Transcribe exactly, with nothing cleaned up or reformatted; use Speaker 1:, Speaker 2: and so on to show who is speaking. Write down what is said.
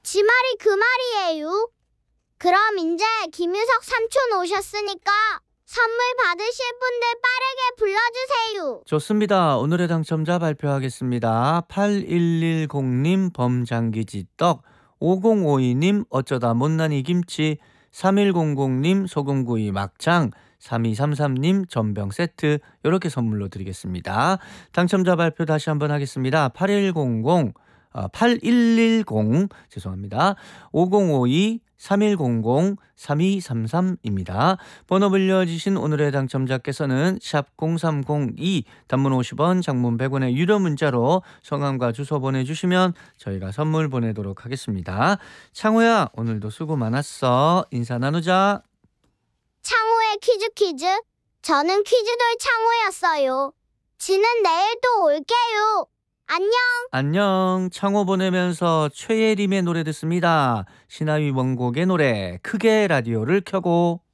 Speaker 1: 지 말이 그 말이에요. 그럼 이제 김유석 삼촌 오셨으니까 선물 받으실 분들 빠르게 불러주세요.
Speaker 2: 좋습니다. 오늘의 당첨자 발표하겠습니다. 팔일일공님 범장기지떡, 오공오이님 어쩌다 못난이 김치, 삼일공공님 소금구이 막창, 삼이삼삼님 전병 세트 이렇게 선물로 드리겠습니다. 당첨자 발표 다시 한번 하겠습니다. 팔일공공, 아, 팔일일공 죄송합니다. 오공오이, 삼일공공, 삼이삼삼입니다. 번호 불려주신 오늘의 당첨자께서는 샵 공삼공이 단문 오십 원 장문 백 원의 유료 문자로 성함과 주소 보내주시면 저희가 선물 보내도록 하겠습니다. 창호야, 오늘도 수고 많았어. 인사 나누자.
Speaker 1: 창호의 퀴즈 퀴즈. 저는 퀴즈돌 창호였어요. 지는 내일 또 올게요. 안녕.
Speaker 2: 안녕. 창호 보내면서 최예림의 노래 듣습니다. 신하위 원곡의 노래 크게 라디오를 켜고.